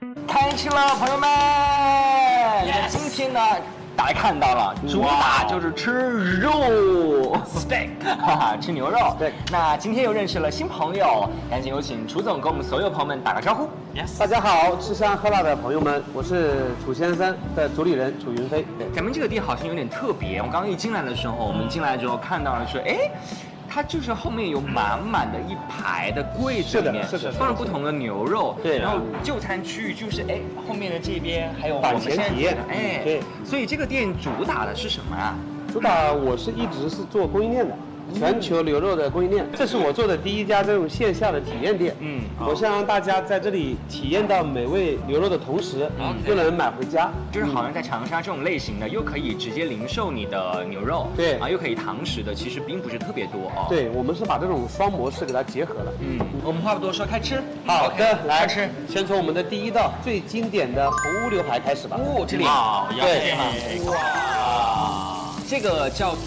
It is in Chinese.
开吃了，朋友们！那今天呢，大家看到了，主打就是吃肉 steak， 哈哈，吃牛肉。 对， 那今天又认识了新朋友，赶紧有请楚总跟我们所有朋友们打个招呼。 大家好，吃香喝辣的朋友们，我是楚先生的主理人楚云飞。 对，咱们这个店好像有点特别。我刚刚一进来的时候，我们进来之后看到了是，哎。它就是后面有满满的一排的柜子里面，放了不同的牛肉， 对， 然后就餐区域就是哎后面的这边还有我们现在体验， 哎， 对， 所以这个店主打的是什么啊？ 主打我是一直是做供应链的。全球牛肉的供应链，这是我做的第一家这种线下的体验店。我想让大家在这里体验到美味牛肉的同时，又能买回家。 就是好像在长沙这种类型的，又可以直接零售你的牛肉， 对啊，又可以堂食的，其实并不是特别多哦。 对，我们是把这种双模式给它结合了。 我们话不多说，开吃。 好的，来吃。 先从我们的第一道最经典的红乌牛排开始吧。 哦，这里对， 哇，这个叫。